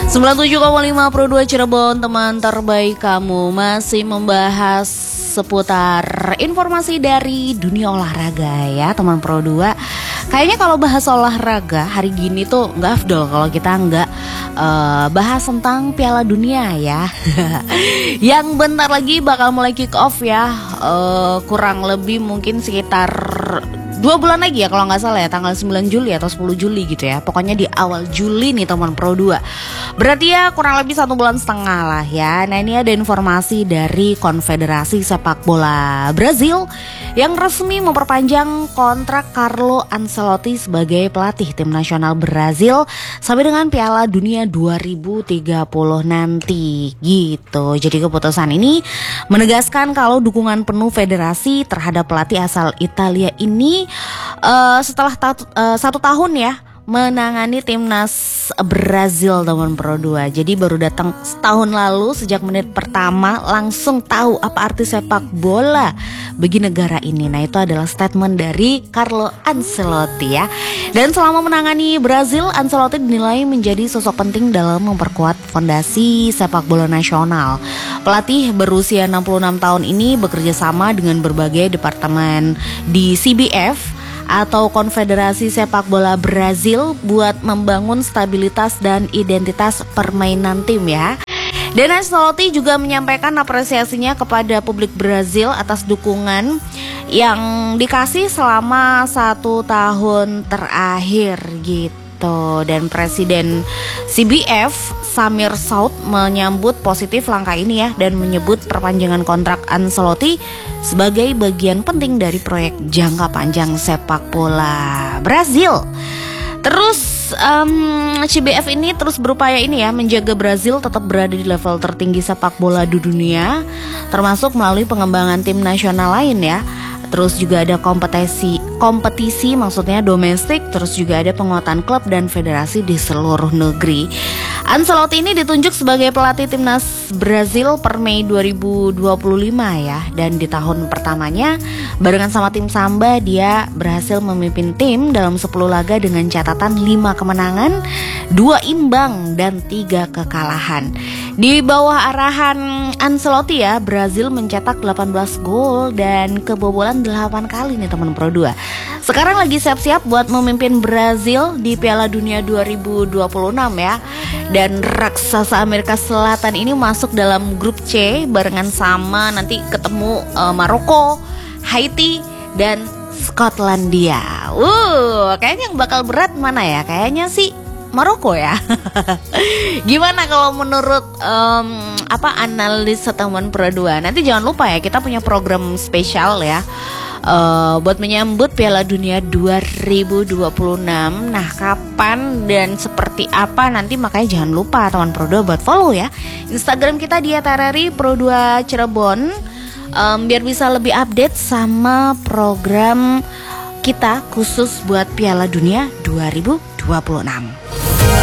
97,5 Pro 2 Cirebon, teman terbaik kamu, masih membahas seputar informasi dari dunia olahraga ya teman Pro 2. Kayaknya kalau bahas olahraga hari gini tuh nggak afdol kalau kita nggak bahas tentang Piala Dunia ya. Yang bentar lagi bakal mulai kick off ya, kurang lebih mungkin sekitar 2 bulan lagi ya kalau nggak salah ya, tanggal 9 Juli atau 10 Juli gitu ya. Pokoknya di awal Juli nih teman Pro 2. Berarti ya kurang lebih 1,5 bulan lah ya. Nah ini ada informasi dari Konfederasi Sepak Bola Brazil yang resmi memperpanjang kontrak Carlo Ancelotti sebagai pelatih tim nasional Brazil sampai dengan Piala Dunia 2030 nanti gitu. Jadi keputusan ini menegaskan kalau dukungan penuh federasi terhadap pelatih asal Italia ini setelah 1 tahun ya menangani timnas Brazil teman Pro 2. Jadi baru datang setahun lalu, sejak menit pertama langsung tahu apa arti sepak bola bagi negara ini. Nah itu adalah statement dari Carlo Ancelotti ya. Dan selama menangani Brazil, Ancelotti dinilai menjadi sosok penting dalam memperkuat fondasi sepak bola nasional. Pelatih berusia 66 tahun ini bekerja sama dengan berbagai departemen di CBF atau Konfederasi Sepak Bola Brazil buat membangun stabilitas dan identitas permainan tim ya. Dan Ancelotti juga menyampaikan apresiasinya kepada publik Brazil atas dukungan yang dikasih selama 1 tahun terakhir gitu. Dan Presiden CBF Samir Saud menyambut positif langkah ini ya, dan menyebut perpanjangan kontrak Ancelotti sebagai bagian penting dari proyek jangka panjang sepak bola Brazil. Terus CBF ini terus berupaya ini ya, menjaga Brazil tetap berada di level tertinggi sepak bola di dunia, termasuk melalui pengembangan tim nasional lain ya. Terus juga ada kompetisi maksudnya domestik, terus juga ada penguatan klub dan federasi di seluruh negeri. Ancelotti ini ditunjuk sebagai pelatih timnas Brazil per Mei 2025 ya. Dan di tahun pertamanya barengan sama tim Samba dia berhasil memimpin tim dalam 10 laga dengan catatan 5 kemenangan, 2 imbang dan 3 kekalahan. Di bawah arahan Ancelotti ya, Brazil mencetak 18 gol dan kebobolan 8 kali nih teman Pro 2. Sekarang lagi siap-siap buat memimpin Brazil di Piala Dunia 2026 ya. Dan raksasa Amerika Selatan ini masuk dalam grup C barengan sama nanti ketemu Maroko, Haiti dan Skotlandia. Kayaknya yang bakal berat mana ya? Kayaknya sih Maroko ya. Gimana kalau menurut analis teman Pro 2? Nanti jangan lupa ya, kita punya program spesial ya, buat menyambut Piala Dunia 2026. Nah kapan dan seperti apa nanti, makanya jangan lupa teman Pro 2 buat follow ya Instagram kita di @RRI Pro 2 Cirebon, biar bisa lebih update sama program kita khusus buat Piala Dunia 2026.